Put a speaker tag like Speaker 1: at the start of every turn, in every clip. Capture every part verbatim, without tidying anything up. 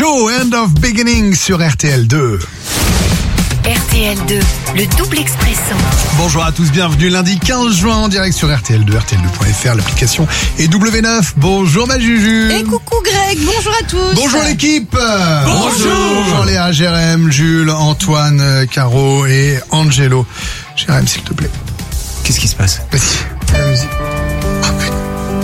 Speaker 1: Joe, End of Beginning sur R T L deux.
Speaker 2: R T L deux, le double expresso.
Speaker 1: Bonjour à tous, bienvenue lundi quinze juin en direct sur R T L deux, R T L deux point F R, l'application et W neuf. Bonjour ma Juju.
Speaker 3: Et coucou Greg, bonjour à tous.
Speaker 1: Bonjour l'équipe.
Speaker 3: Bonjour.
Speaker 1: Bonjour Léa, Jérém, Jules, Antoine, Caro et Angelo. Jérém, s'il te plaît.
Speaker 4: Qu'est-ce qui se passe?
Speaker 1: Vas-y, la musique. Oh putain.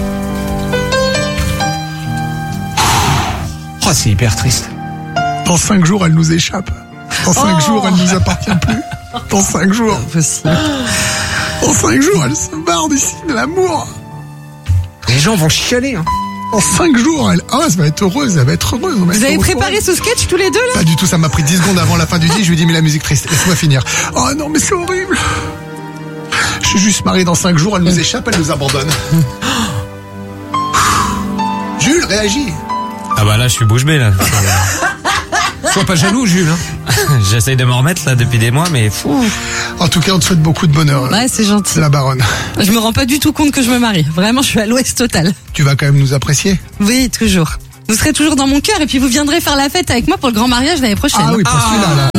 Speaker 4: Oh, c'est hyper triste.
Speaker 1: Dans cinq jours, elle nous échappe. Dans cinq
Speaker 3: Oh.
Speaker 1: jours, elle nous appartient plus. Dans cinq jours.
Speaker 3: Impossible.
Speaker 1: Dans cinq jours, elle se barre d'ici de l'amour.
Speaker 4: Les gens vont chialer, hein.
Speaker 1: En cinq jours, elle... Ah ouais, ça va être heureuse, elle va être heureuse.
Speaker 3: Vous avez préparé ce sketch tous les deux là?
Speaker 1: Pas du tout, ça m'a pris dix secondes avant la fin du dit, je lui ai dit mais la musique triste, laisse-moi finir. Oh non mais c'est horrible. Je suis juste marié dans cinq jours, elle nous échappe, elle nous abandonne. Jules, réagis.
Speaker 5: Ah bah là, je suis bouche bée là.
Speaker 4: Sois pas jaloux, Jules, hein.
Speaker 5: J'essaye de m'en remettre là depuis des mois, mais fou.
Speaker 1: En tout cas, on te souhaite beaucoup de bonheur.
Speaker 3: Ouais, c'est gentil.
Speaker 1: La baronne.
Speaker 3: Je me rends pas du tout compte que je me marie. Vraiment, je suis à l'ouest total.
Speaker 1: Tu vas quand même nous apprécier.
Speaker 3: Oui, toujours. Vous serez toujours dans mon cœur et puis vous viendrez faire la fête avec moi pour le grand mariage l'année prochaine.
Speaker 1: Ah oui, pour celui-là là.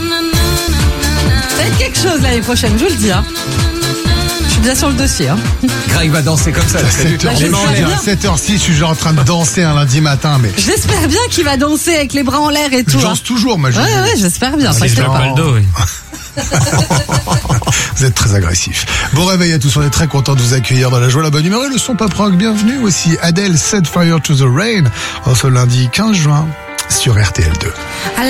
Speaker 3: Ça va être quelque chose l'année prochaine, je vous le dis. Hein. Je suis déjà sur le dossier. Hein.
Speaker 4: Greg va danser comme ça.
Speaker 1: À sept heures,
Speaker 3: je le sais bien.
Speaker 1: à sept heures six, je suis genre en train de danser un lundi matin, mais
Speaker 3: J'espère bien qu'il va danser avec les bras en l'air et
Speaker 1: je
Speaker 3: tout. Hein.
Speaker 1: danse toujours, ma Jules.
Speaker 3: Ouais, ouais, j'espère bien.
Speaker 5: Si
Speaker 3: t'inquiète
Speaker 5: je lève
Speaker 3: pas.
Speaker 5: pas le dos, oui.
Speaker 1: Vous êtes très agressifs. Bon réveil à tous, on est très content de vous accueillir dans la joie, la bonne humeur et le son pop rock. Bienvenue aussi Adele, Set Fire to the Rain, en ce lundi quinze juin sur R T L deux.